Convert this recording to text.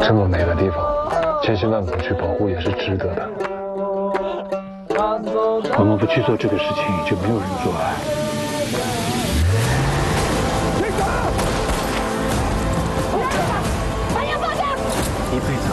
这么美的地方，千辛万苦去保护也是值得的。 我们不去做这个事情，就没有人做爱。 一辈子